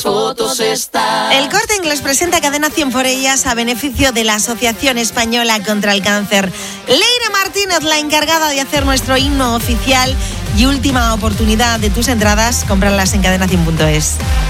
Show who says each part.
Speaker 1: Fotos están.
Speaker 2: El Corte Inglés presenta Cadena 100 por ellas a beneficio de la Asociación Española contra el Cáncer. Leire Martínez, la encargada de hacer nuestro himno oficial, y última oportunidad de tus entradas, cómpralas en cadena100.es.